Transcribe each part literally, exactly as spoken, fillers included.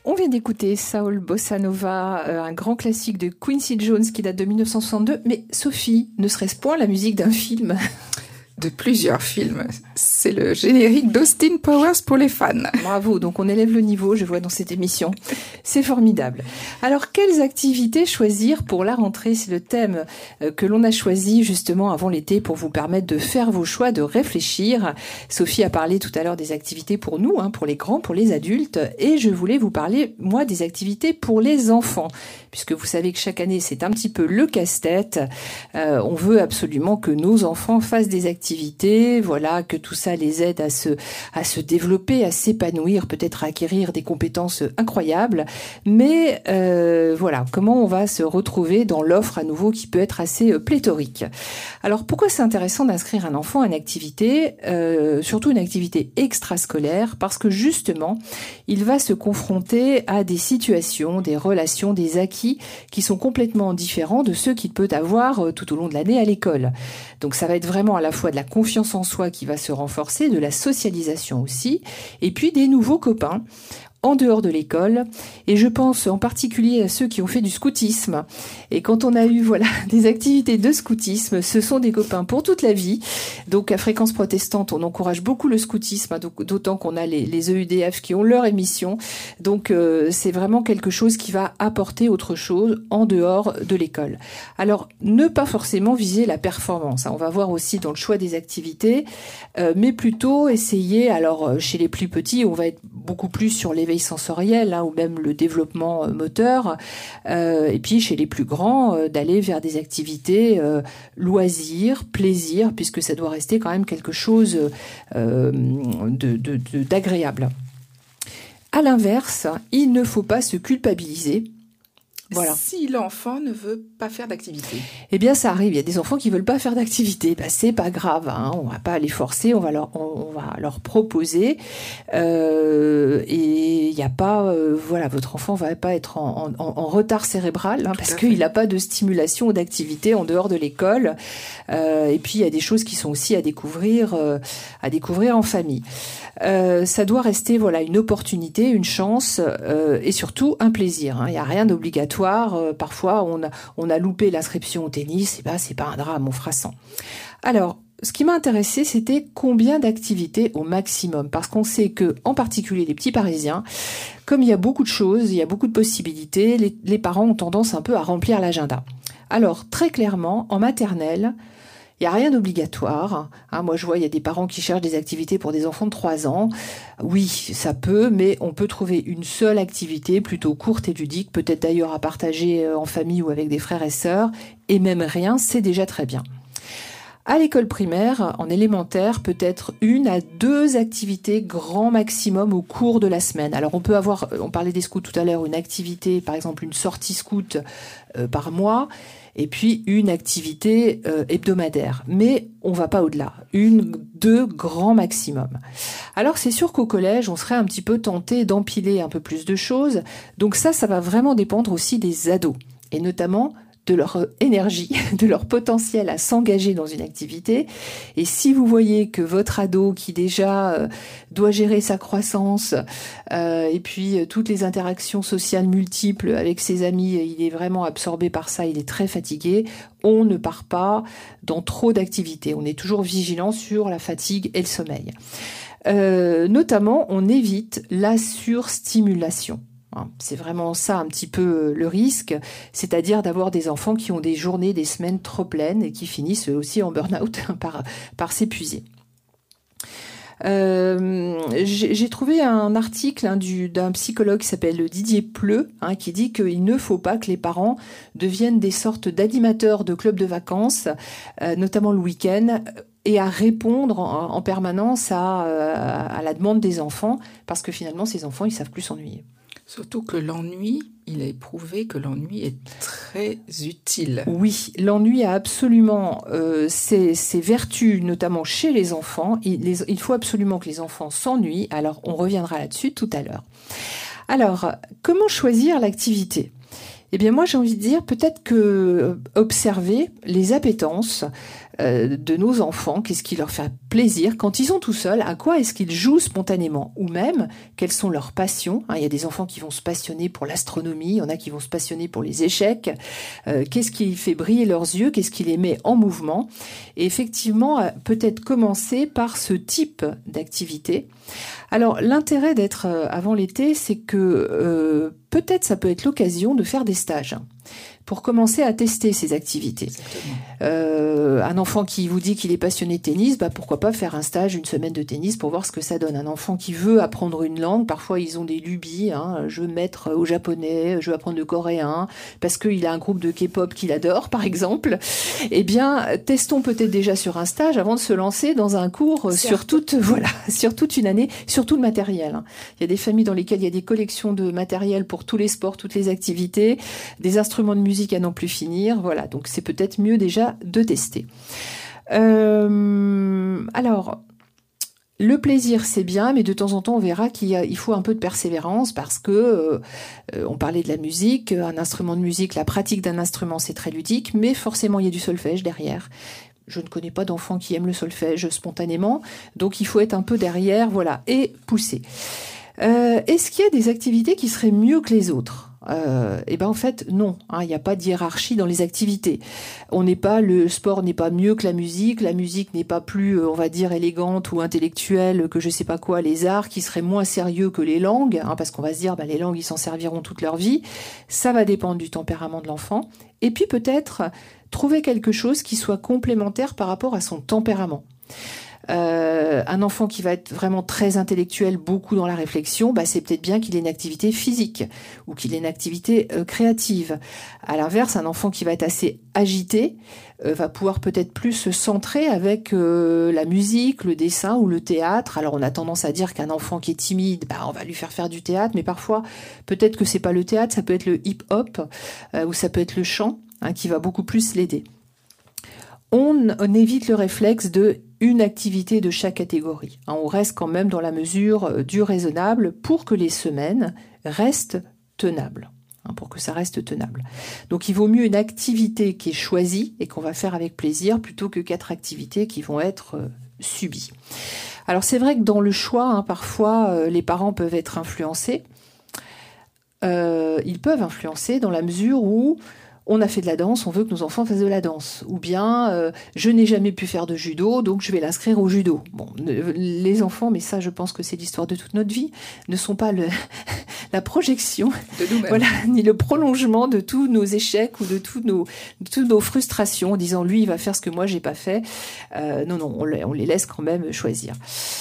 On vient d'écouter Saul Bossa Nova, euh, un grand classique de Quincy Jones qui date de mille neuf cent soixante-deux. Mais Sophie, ne serait-ce point la musique d'un film ? De plusieurs films. C'est le générique d'Austin Powers pour les fans. Bravo, donc on élève le niveau, je vois, dans cette émission. C'est formidable. Alors, quelles activités choisir pour la rentrée ? C'est le thème que l'on a choisi justement avant l'été pour vous permettre de faire vos choix, de réfléchir. Sophie a parlé tout à l'heure des activités pour nous, hein, pour les grands, pour les adultes. Et je voulais vous parler, moi, des activités pour les enfants. Puisque vous savez que chaque année, c'est un petit peu le casse-tête. Euh, on veut absolument que nos enfants fassent des activités, voilà, que tout ça les aide à se, à se développer, à s'épanouir, peut-être à acquérir des compétences incroyables. Mais euh, voilà, comment on va se retrouver dans l'offre à nouveau qui peut être assez pléthorique. Alors, pourquoi c'est intéressant d'inscrire un enfant à une activité, euh, surtout une activité extrascolaire ? Parce que justement, il va se confronter à des situations, des relations, des acquis qui sont complètement différents de ceux qu'il peut avoir tout au long de l'année à l'école. Donc ça va être vraiment à la fois de la confiance en soi qui va se renforcer, de la socialisation aussi, et puis des nouveaux copains en dehors de l'école. Et je pense en particulier à ceux qui ont fait du scoutisme. Et quand on a eu voilà des activités de scoutisme, ce sont des copains pour toute la vie. Donc à Fréquence Protestante, on encourage beaucoup le scoutisme, hein, d'autant qu'on a les, les E U D F qui ont leur émission. Donc euh, c'est vraiment quelque chose qui va apporter autre chose en dehors de l'école. Alors ne pas forcément viser la performance, hein. On va voir aussi dans le choix des activités, euh, mais plutôt essayer, alors chez les plus petits, on va être beaucoup plus sur l'éveil sensoriel, hein, ou même le développement moteur, euh, et puis chez les plus grands, euh, d'aller vers des activités euh, loisirs, plaisir, puisque ça doit rester quand même quelque chose euh, de, de, de, d'agréable. À l'inverse, il ne faut pas se culpabiliser. Voilà. Si l'enfant ne veut pas faire d'activité. Eh bien, ça arrive. Il y a des enfants qui veulent pas faire d'activité. Ben, c'est pas grave, hein. On va pas les forcer. On va leur, on, on va leur proposer. Euh, et il y a pas, euh, voilà, votre enfant va pas être en, en, en retard cérébral, hein, parce qu'il n'a pas de stimulation ou d'activité en dehors de l'école. Euh, et puis, il y a des choses qui sont aussi à découvrir, euh, à découvrir en famille. Euh, ça doit rester, voilà, une opportunité, une chance, euh, et surtout un plaisir, hein. Il y a rien d'obligatoire. Euh, parfois, on a, on a loupé l'inscription au tennis, et ben, c'est pas un drame, on fera sans. Alors, ce qui m'a intéressé, c'était combien d'activités au maximum, parce qu'on sait que, en particulier les petits Parisiens, comme il y a beaucoup de choses, il y a beaucoup de possibilités, les, les parents ont tendance un peu à remplir l'agenda. Alors, très clairement, en maternelle, il n'y a rien d'obligatoire. Hein, moi, je vois, il y a des parents qui cherchent des activités pour des enfants de trois ans. Oui, ça peut, mais on peut trouver une seule activité plutôt courte et ludique, peut-être d'ailleurs à partager en famille ou avec des frères et sœurs, et même rien, c'est déjà très bien. À l'école primaire, en élémentaire, peut-être une à deux activités grand maximum au cours de la semaine. Alors on peut avoir, on parlait des scouts tout à l'heure, une activité, par exemple une sortie scout euh, par mois, et puis une activité euh, hebdomadaire. Mais on va pas au-delà. Une, deux grand maximum. Alors c'est sûr qu'au collège, on serait un petit peu tenté d'empiler un peu plus de choses. Donc ça, ça va vraiment dépendre aussi des ados. Et notamment de leur énergie, de leur potentiel à s'engager dans une activité. Et si vous voyez que votre ado qui déjà euh, doit gérer sa croissance euh, et puis euh, toutes les interactions sociales multiples avec ses amis, il est vraiment absorbé par ça, il est très fatigué, on ne part pas dans trop d'activités. On est toujours vigilant sur la fatigue et le sommeil. Euh, notamment, on évite la surstimulation. C'est vraiment ça un petit peu le risque, c'est-à-dire d'avoir des enfants qui ont des journées, des semaines trop pleines et qui finissent aussi en burn-out par, par s'épuiser. Euh, j'ai, j'ai trouvé un article hein, du, d'un psychologue qui s'appelle Didier Pleu, hein, qui dit qu'il ne faut pas que les parents deviennent des sortes d'animateurs de clubs de vacances, euh, notamment le week-end, et à répondre en, en permanence à, à la demande des enfants, parce que finalement, ces enfants, ils savent plus s'ennuyer. Surtout que l'ennui, il est prouvé que l'ennui est très utile. Oui, l'ennui a absolument euh, ses, ses vertus, notamment chez les enfants. Il, les, il faut absolument que les enfants s'ennuient. Alors, on reviendra là-dessus tout à l'heure. Alors, comment choisir l'activité ? Eh bien, moi, j'ai envie de dire peut-être que observer les appétences, euh, de nos enfants, qu'est-ce qui leur fait plaisir quand ils sont tout seuls, à quoi est-ce qu'ils jouent spontanément, ou même quelles sont leurs passions. Hein, il y a des enfants qui vont se passionner pour l'astronomie, il y en a qui vont se passionner pour les échecs. Euh, qu'est-ce qui fait briller leurs yeux, qu'est-ce qui les met en mouvement. Et effectivement, euh, peut-être commencer par ce type d'activité. Alors, l'intérêt d'être euh, avant l'été, c'est que euh, peut-être ça peut être l'occasion de faire des stages pour commencer à tester ces activités. Euh, un enfant qui vous dit qu'il est passionné de tennis, bah pourquoi pas faire un stage, une semaine de tennis pour voir ce que ça donne. Un enfant qui veut apprendre une langue, parfois ils ont des lubies, hein, je veux me mettre au japonais, je veux apprendre le coréen, parce qu'il a un groupe de K-pop qu'il adore, par exemple. Eh bien, testons peut-être déjà sur un stage avant de se lancer dans un cours Certes. sur toute, voilà, sur toute une année, sur tout le matériel. Il y a des familles dans lesquelles il y a des collections de matériel pour tous les sports, toutes les activités, des instruments de musique à n'en plus finir, voilà, donc c'est peut-être mieux déjà de tester. Euh, alors, le plaisir c'est bien, mais de temps en temps on verra qu'il y a, il faut un peu de persévérance parce que, euh, on parlait de la musique, un instrument de musique, la pratique d'un instrument c'est très ludique, mais forcément il y a du solfège derrière. Je ne connais pas d'enfants qui aiment le solfège spontanément, donc il faut être un peu derrière, voilà, et pousser. Euh, est-ce qu'il y a des activités qui seraient mieux que les autres ? Euh, et ben en fait non, hein, il n'y a pas de hiérarchie dans les activités. On n'est pas, le sport n'est pas mieux que la musique, la musique n'est pas plus, on va dire, élégante ou intellectuelle que je sais pas quoi, les arts qui seraient moins sérieux que les langues, hein, parce qu'on va se dire bah, les langues ils s'en serviront toute leur vie. Ça va dépendre du tempérament de l'enfant. Et puis peut-être trouver quelque chose qui soit complémentaire par rapport à son tempérament. Euh, un enfant qui va être vraiment très intellectuel, beaucoup dans la réflexion, bah c'est peut-être bien qu'il ait une activité physique ou qu'il ait une activité euh, créative. À l'inverse, un enfant qui va être assez agité euh, va pouvoir peut-être plus se centrer avec euh, la musique, le dessin ou le théâtre. Alors on a tendance à dire qu'un enfant qui est timide, bah on va lui faire faire du théâtre, mais parfois peut-être que c'est pas le théâtre, ça peut être le hip-hop euh, ou ça peut être le chant, hein, qui va beaucoup plus l'aider. On, on évite le réflexe de une activité de chaque catégorie. On reste quand même dans la mesure du raisonnable pour que les semaines restent tenables. Pour que ça reste tenable. Donc il vaut mieux une activité qui est choisie et qu'on va faire avec plaisir plutôt que quatre activités qui vont être subies. Alors c'est vrai que dans le choix, hein, parfois les parents peuvent être influencés. Euh, ils peuvent influencer dans la mesure où on a fait de la danse, on veut que nos enfants fassent de la danse. Ou bien, euh, je n'ai jamais pu faire de judo, donc je vais l'inscrire au judo. Bon, les enfants, mais ça, je pense que c'est l'histoire de toute notre vie, ne sont pas le, la projection, de nous-mêmes. Voilà, ni le prolongement de tous nos échecs ou de, tous nos, de toutes nos frustrations, en disant lui, il va faire ce que moi, j'ai pas fait. Euh, non, non, on les, on les laisse quand même choisir.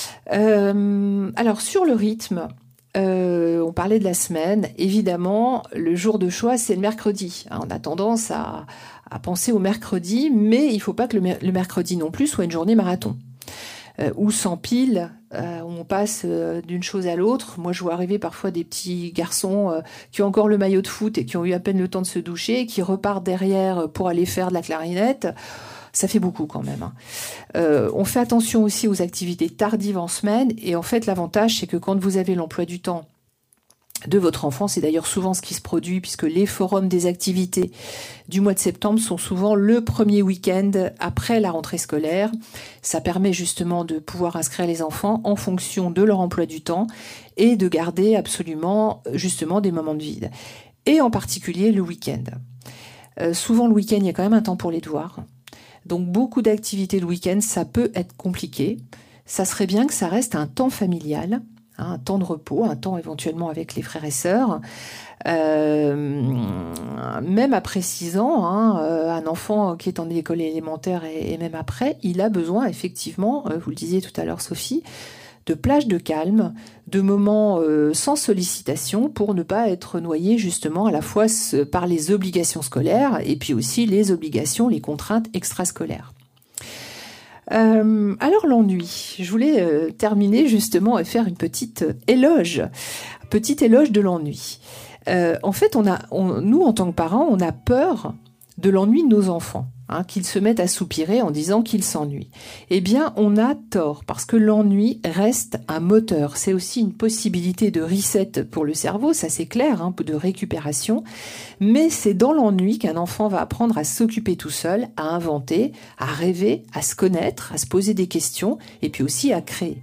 Euh, alors, sur le rythme, Euh, on parlait de la semaine. Évidemment, le jour de choix, c'est le mercredi. On a tendance à, à penser au mercredi, mais il ne faut pas que le, mer- le mercredi non plus soit une journée marathon. Euh, où s'empile, euh, où on passe euh, d'une chose à l'autre. Moi, je vois arriver parfois des petits garçons euh, qui ont encore le maillot de foot et qui ont eu à peine le temps de se doucher et qui repartent derrière pour aller faire de la clarinette. Ça fait beaucoup quand même. Euh, on fait attention aussi aux activités tardives en semaine. Et en fait, l'avantage, c'est que quand vous avez l'emploi du temps de votre enfant, c'est d'ailleurs souvent ce qui se produit, puisque les forums des activités du mois de septembre sont souvent le premier week-end après la rentrée scolaire. Ça permet justement de pouvoir inscrire les enfants en fonction de leur emploi du temps et de garder absolument justement des moments de vide. Et en particulier le week-end. Euh, souvent le week-end, il y a quand même un temps pour les devoirs. Donc beaucoup d'activités le week-end, ça peut être compliqué. Ça serait bien que ça reste un temps familial, hein, un temps de repos, un temps éventuellement avec les frères et sœurs. Euh, même après six ans, hein, euh, un enfant qui est en école élémentaire et, et même après, il a besoin effectivement, euh, vous le disiez tout à l'heure Sophie, de plages de calme, de moments euh, sans sollicitation pour ne pas être noyé justement à la fois par les obligations scolaires et puis aussi les obligations, les contraintes extrascolaires. Euh, alors l'ennui, je voulais euh, terminer justement et faire une petite éloge, petit éloge de l'ennui. Euh, en fait, on a, on, nous en tant que parents, on a peur de l'ennui de nos enfants. Hein, qu'il se mette à soupirer en disant qu'il s'ennuie. Eh bien, on a tort, parce que l'ennui reste un moteur. C'est aussi une possibilité de reset pour le cerveau, ça c'est clair, hein, de récupération. Mais c'est dans l'ennui qu'un enfant va apprendre à s'occuper tout seul, à inventer, à rêver, à se connaître, à se poser des questions, et puis aussi à créer.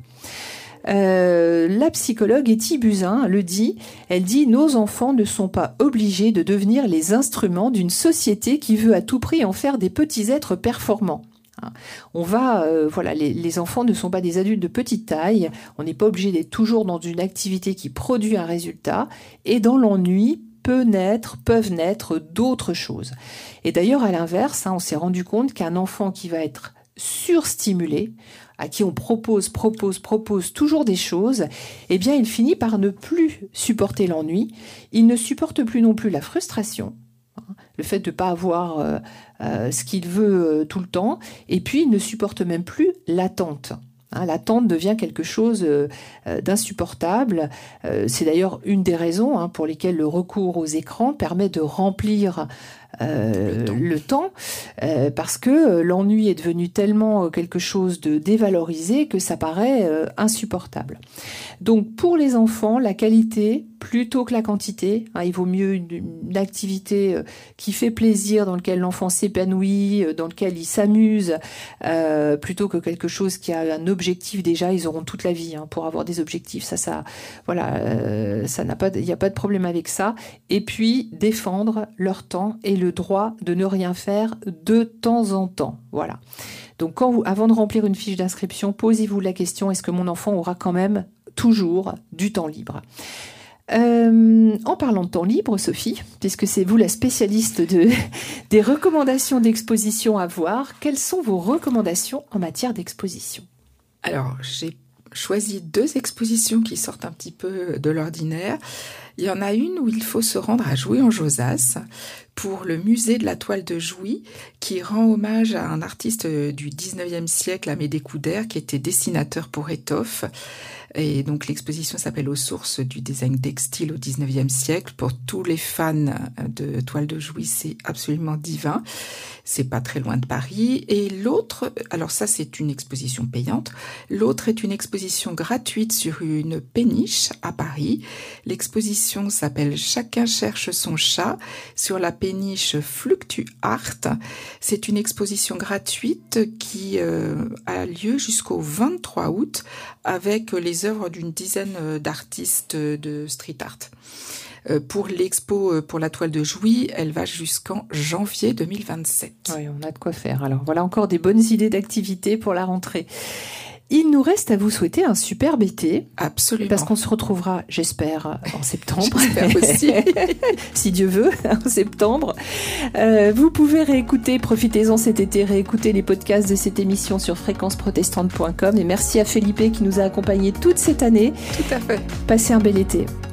Euh, la psychologue Etty Buzyn le dit, elle dit « Nos enfants ne sont pas obligés de devenir les instruments d'une société qui veut à tout prix en faire des petits êtres performants. » On va, euh, voilà, les, les enfants ne sont pas des adultes de petite taille, on n'est pas obligé d'être toujours dans une activité qui produit un résultat, et dans l'ennui, peut naître, peuvent naître d'autres choses. Et d'ailleurs, à l'inverse, hein, on s'est rendu compte qu'un enfant qui va être surstimulé, à qui on propose, propose, propose toujours des choses, eh bien, il finit par ne plus supporter l'ennui. Il ne supporte plus non plus la frustration, hein, le fait de ne pas avoir euh, euh, ce qu'il veut euh, tout le temps. Et puis, il ne supporte même plus l'attente. Hein, l'attente devient quelque chose euh, d'insupportable. Euh, c'est d'ailleurs une des raisons hein, pour lesquelles le recours aux écrans permet de remplir Euh, le temps, le temps euh, parce que l'ennui est devenu tellement quelque chose de dévalorisé que ça paraît euh, insupportable. Donc pour les enfants, la qualité plutôt que la quantité, hein, il vaut mieux une, une activité euh, qui fait plaisir, dans laquelle l'enfant s'épanouit, euh, dans laquelle il s'amuse, euh, plutôt que quelque chose qui a un objectif. Déjà, ils auront toute la vie hein, pour avoir des objectifs. Ça, ça, voilà, euh, ça n'a pas, il n'y a pas de problème avec ça. Et puis défendre leur temps et le droit de ne rien faire de temps en temps. Voilà. Donc, quand vous, avant de remplir une fiche d'inscription, posez-vous la question, est-ce que mon enfant aura quand même toujours du temps libre ? Euh, en parlant de temps libre, Sophie, puisque c'est vous la spécialiste de, des recommandations d'exposition à voir, quelles sont vos recommandations en matière d'exposition ? Alors, j'ai choisi deux expositions qui sortent un petit peu de l'ordinaire. Il y en a une où il faut se rendre à Jouy en Josas pour le musée de la toile de Jouy, qui rend hommage à un artiste du dix-neuvième siècle, Amédée Couder, qui était dessinateur pour étoffe. Et donc l'exposition s'appelle « Aux sources du design textile au dix-neuvième siècle ». Pour tous les fans de toile de Jouy, c'est absolument divin. C'est pas très loin de Paris. Et l'autre, alors ça c'est une exposition payante. L'autre est une exposition gratuite sur une péniche à Paris. L'exposition s'appelle « Chacun cherche son chat » sur la péniche Fluctuart. C'est une exposition gratuite qui euh, a lieu jusqu'au vingt-trois août avec les œuvres d'une dizaine d'artistes de street art. Pour l'expo pour la toile de Jouy, elle va jusqu'en janvier deux mille vingt-sept. Oui, on a de quoi faire. Alors voilà encore des bonnes idées d'activités pour la rentrée. Il nous reste à vous souhaiter un superbe été. Absolument. Parce qu'on se retrouvera, j'espère, en septembre. J'espère aussi. Si Dieu veut, en septembre. Euh, vous pouvez réécouter, profitez-en cet été, réécouter les podcasts de cette émission sur fréquence protestante point com. Et merci à Felipe qui nous a accompagnés toute cette année. Tout à fait. Passez un bel été.